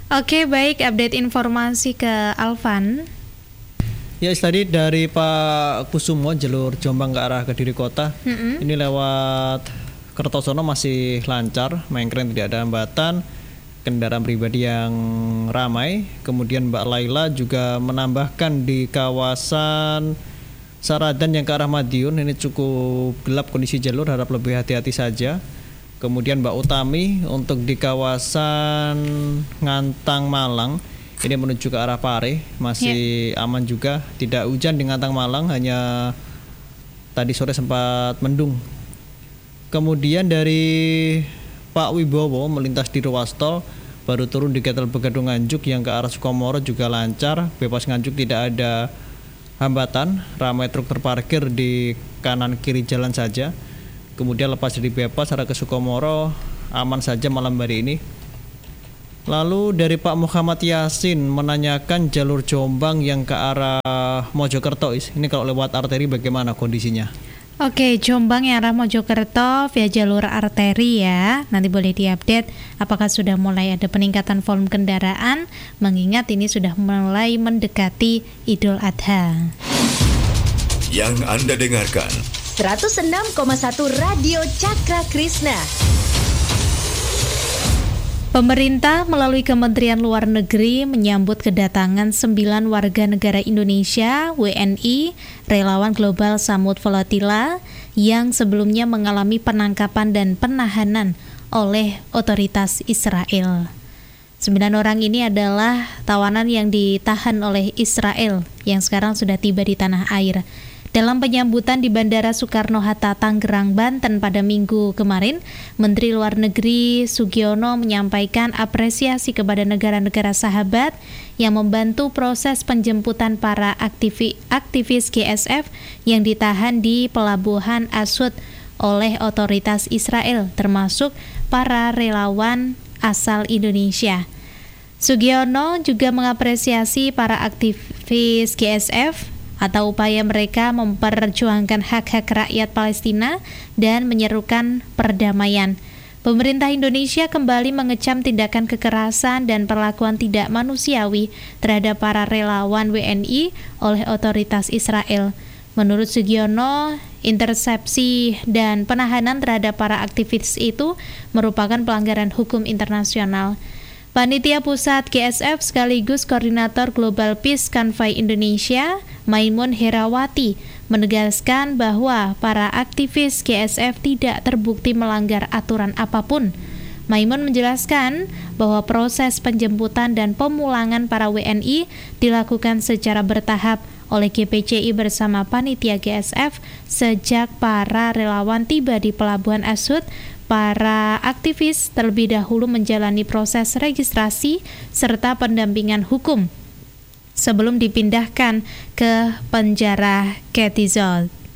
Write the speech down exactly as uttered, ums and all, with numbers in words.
Oke, baik, update informasi ke Alvan. Ya, tadi dari Pak Kusumo jalur Jombang ke arah Kediri Kota. Mm-hmm. Ini lewat Kertosono masih lancar, mengkren tidak ada hambatan, kendaraan pribadi yang ramai. Kemudian Mbak Laila juga menambahkan di kawasan Saradan yang ke arah Madiun ini cukup gelap kondisi jalur, harap lebih hati-hati saja. Kemudian Mbak Utami untuk di kawasan Ngantang Malang ini menuju ke arah Pare masih yeah. aman juga, tidak hujan di Ngantang Malang, hanya tadi sore sempat mendung. Kemudian dari Pak Wibowo melintas di ruas tol baru turun di Ketel Begadung Nganjuk yang ke arah Sukomoro juga lancar, bebas Nganjuk tidak ada hambatan, ramai truk terparkir di kanan kiri jalan saja. Kemudian lepas dari bypass arah ke Sukomoro aman saja malam hari ini. Lalu dari Pak Muhammad Yasin menanyakan jalur Jombang yang ke arah Mojokerto, ini kalau lewat arteri bagaimana kondisinya? Oke, Jombang yang arah Mojokerto via jalur arteri ya, nanti boleh diupdate apakah sudah mulai ada peningkatan volume kendaraan, mengingat ini sudah mulai mendekati Idul Adha. Yang Anda dengarkan seratus enam koma satu Radio Cakra Krisna. Pemerintah melalui Kementerian Luar Negeri menyambut kedatangan sembilan warga negara Indonesia W N I relawan Global Samud Volatila yang sebelumnya mengalami penangkapan dan penahanan oleh otoritas Israel. Sembilan orang ini adalah tawanan yang ditahan oleh Israel yang sekarang sudah tiba di tanah air. Dalam penyambutan di Bandara Soekarno-Hatta, Tangerang, Banten pada Minggu kemarin, Menteri Luar Negeri Sugiono menyampaikan apresiasi kepada negara-negara sahabat yang membantu proses penjemputan para aktivi, aktivis G S F yang ditahan di Pelabuhan Asud oleh otoritas Israel, termasuk para relawan asal Indonesia. Sugiono juga mengapresiasi para aktivis G S F atau upaya mereka memperjuangkan hak-hak rakyat Palestina dan menyerukan perdamaian. Pemerintah Indonesia kembali mengecam tindakan kekerasan dan perlakuan tidak manusiawi terhadap para relawan W N I oleh otoritas Israel. Menurut Sugiono, intersepsi dan penahanan terhadap para aktivis itu merupakan pelanggaran hukum internasional. Panitia Pusat G S F sekaligus Koordinator Global Peace Convoy Indonesia, Maimun Herawati, menegaskan bahwa para aktivis G S F tidak terbukti melanggar aturan apapun. Maimun menjelaskan bahwa proses penjemputan dan pemulangan para W N I dilakukan secara bertahap oleh G P C I bersama panitia G S F sejak para relawan tiba di Pelabuhan Asud. Para aktivis terlebih dahulu menjalani proses registrasi serta pendampingan hukum sebelum dipindahkan ke penjara Ketizol.